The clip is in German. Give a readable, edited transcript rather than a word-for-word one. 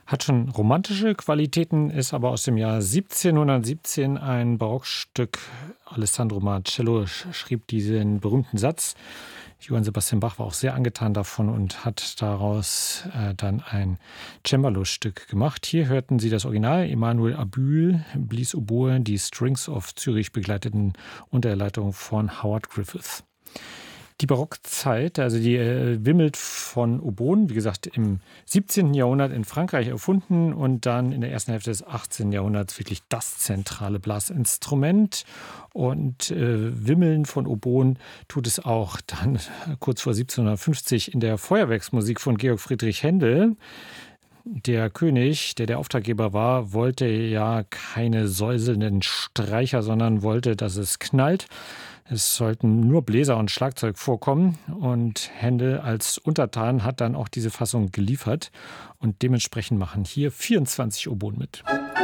Hat schon romantische Qualitäten, ist aber aus dem Jahr 1717 ein Barockstück. Alessandro Marcello schrieb diesen berühmten Satz. Johann Sebastian Bach war auch sehr angetan davon und hat daraus dann ein Cembalo-Stück gemacht. Hier hörten Sie das Original. Emanuel Abyl blies Oboe, die Strings of Zürich begleiteten unter der Leitung von Howard Griffith. Die Barockzeit, also die wimmelt von Oboen, wie gesagt, im 17. Jahrhundert in Frankreich erfunden und dann in der ersten Hälfte des 18. Jahrhunderts wirklich das zentrale Blasinstrument. Und Wimmeln von Oboen tut es auch dann kurz vor 1750 in der Feuerwerksmusik von Georg Friedrich Händel. Der König, der Auftraggeber war, wollte ja keine säuselnden Streicher, sondern wollte, dass es knallt. Es sollten nur Bläser und Schlagzeug vorkommen und Händel als Untertan hat dann auch diese Fassung geliefert und dementsprechend machen hier 24 Oboen mit.